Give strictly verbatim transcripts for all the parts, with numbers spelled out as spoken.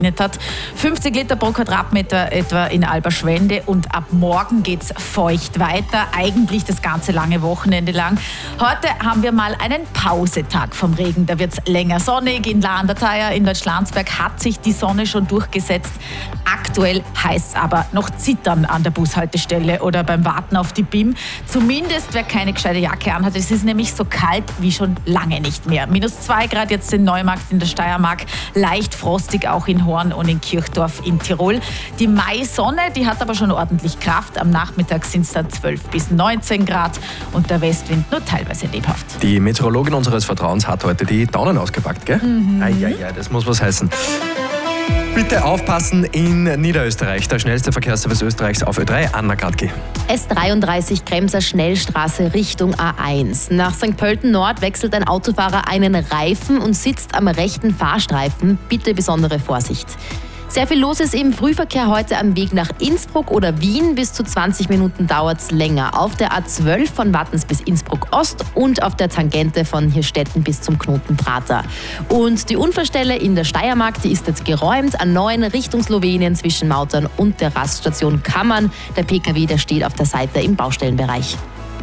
hat. fünfzig Liter pro Quadratmeter etwa in Alberschwende und ab morgen geht's feucht weiter, eigentlich das ganze lange Wochenende lang. Heute haben wir mal einen Pausetag vom Regen, da wird's länger sonnig. In Laanderteier in Deutschlandsberg hat sich die Sonne schon durchgesetzt. Aktuell heißt es aber noch zittern an der Bushaltestelle oder beim Warten auf die B I M. Zumindest wer keine gescheite Jacke anhat. Es ist nämlich so kalt wie schon lange nicht mehr. Minus zwei Grad jetzt in Neumarkt in der Steiermark, leicht frostig auch in Horn und in Kirchdorf in Tirol. Die Maisonne, die hat aber schon ordentlich Kraft. Am Nachmittag sind es dann zwölf bis neunzehn Grad und der Westwind nur teilweise lebhaft. Die Meteorologin unseres Vertrauens hat heute die Daunen ausgepackt, gell? Mhm. Ai, ai, ai, das muss was heißen. Bitte aufpassen in Niederösterreich. Der schnellste Verkehrsservice Österreichs auf Ö drei, Anna Gradke. S dreiunddreißig Kremser Schnellstraße Richtung A eins. Nach Sankt Pölten Nord wechselt ein Autofahrer einen Reifen und sitzt am rechten Fahrstreifen. Bitte besondere Vorsicht. Sehr viel los ist im Frühverkehr heute am Weg nach Innsbruck oder Wien. Bis zu zwanzig Minuten dauert es länger. Auf der A zwölf von Wattens bis Innsbruck Ost und auf der Tangente von Hirstetten bis zum Knoten Prater. Und die Unfallstelle in der Steiermark, die ist jetzt geräumt. A neun Richtung Slowenien zwischen Mautern und der Raststation Kammern. Der P K W, der steht auf der Seite im Baustellenbereich.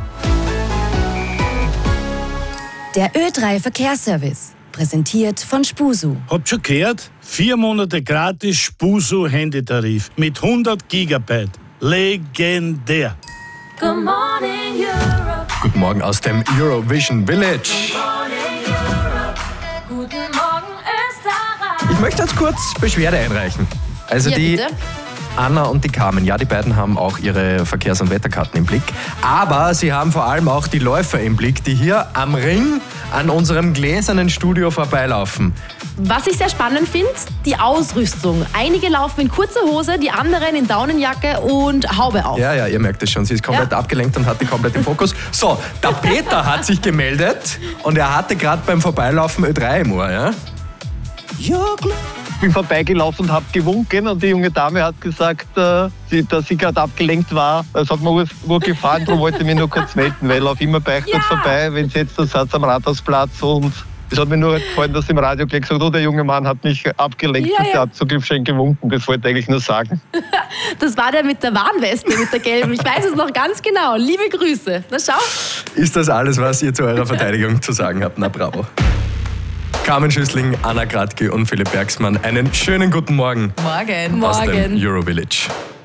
Der Ö drei Verkehrsservice. Präsentiert von Spusu. Habt schon gehört? Vier Monate gratis Spusu-Handytarif mit hundert Gigabyte. Legendär. Good morning, Europe. Guten Morgen aus dem Eurovision Village. Guten Morgen, Österreich. Ich möchte jetzt kurz Beschwerde einreichen. Also ja, die bitte. Anna und die Carmen, ja, die beiden haben auch ihre Verkehrs- und Wetterkarten im Blick. Aber sie haben vor allem auch die Läufer im Blick, die hier am Ring an unserem gläsernen Studio vorbeilaufen. Was ich sehr spannend finde, die Ausrüstung. Einige laufen in kurzer Hose, die anderen in Daunenjacke und Haube auf. Ja, ja, ihr merkt es schon, sie ist komplett Ja. abgelenkt und hat die komplett im Fokus. So, der Peter hat sich gemeldet und er hatte gerade beim Vorbeilaufen Ö drei im Ohr, ja? Ja, klar. Ich bin vorbeigelaufen und habe gewunken und die junge Dame hat gesagt, äh, sie, dass sie gerade abgelenkt war. Es hat mir gut gefallen, darum wollte ich mich nur kurz melden, weil auf immer bei euch Ja. kurz vorbei, wenn sie jetzt da seid am Rathausplatz und es hat mir nur gefallen, dass im Radio gleich gesagt, oh, der junge Mann hat mich abgelenkt Ja, und ja. der hat so schön gewunken, das wollte ich eigentlich nur sagen. Das war der mit der Warnweste, mit der gelben. Ich weiß es noch ganz genau. Liebe Grüße. Na schau. Ist das alles, was ihr zu eurer Verteidigung zu sagen habt? Na bravo. Carmen Schüssling, Anna Gradke und Philipp Bergsmann, einen schönen guten Morgen Morgen. aus dem Morgen. Eurovillage.